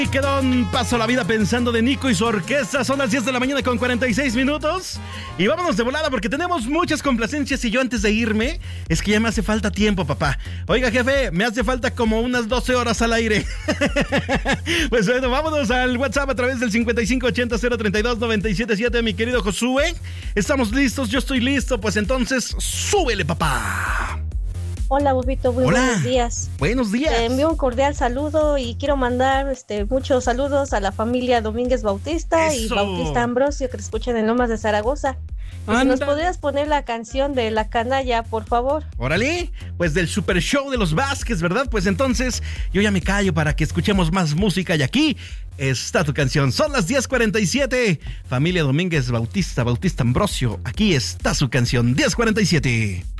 Y quedó un paso a la vida pensando de Nico y su orquesta. Son las 10 de la mañana con 46 minutos. Y vámonos de volada porque tenemos muchas complacencias. Y yo antes de irme, es que ya me hace falta tiempo, papá. Oiga, jefe, me hace falta como unas 12 horas al aire. Pues bueno, vámonos al WhatsApp a través del 5580-032-977, mi querido Josué. ¿Estamos listos? Yo estoy listo. Pues entonces, súbele, papá. Hola, Bobito, muy buenos días. Buenos días. Te envío un cordial saludo y quiero mandar muchos saludos a la familia Domínguez Bautista. Eso. Y Bautista Ambrosio, que te escuchan en Lomas de Zaragoza. Si nos podrías poner la canción de La Canalla, por favor. Órale, pues del Super Show de los Vázquez, ¿verdad? Pues entonces yo ya me callo para que escuchemos más música y aquí está tu canción. Son las 10:47. Familia Domínguez Bautista Ambrosio, aquí está su canción, 10:47.